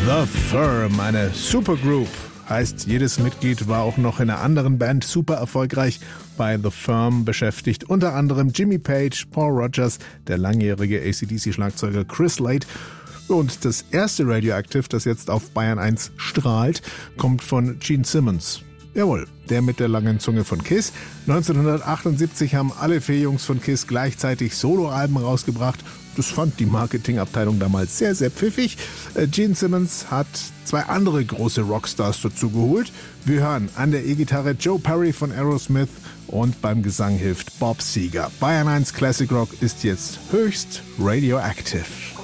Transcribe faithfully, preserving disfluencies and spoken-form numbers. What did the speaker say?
The Firm, eine Supergroup. Heißt, jedes Mitglied war auch noch in einer anderen Band super erfolgreich. Bei The Firm beschäftigt unter anderem Jimmy Page, Paul Rogers, der langjährige A C D C-Schlagzeuger Chris Slade. Und das erste Radioactive, das jetzt auf Bayern eins strahlt, kommt von Gene Simmons. Jawohl, der mit der langen Zunge von Kiss. neunzehnhundertachtundsiebzig haben alle vier Jungs von Kiss gleichzeitig Soloalben rausgebracht. Das fand die Marketingabteilung damals sehr, sehr pfiffig. Gene Simmons hat zwei andere große Rockstars dazu geholt. Wir hören an der E-Gitarre Joe Perry von Aerosmith und beim Gesang hilft Bob Seger. Bayern eins Classic Rock ist jetzt höchst radioactive.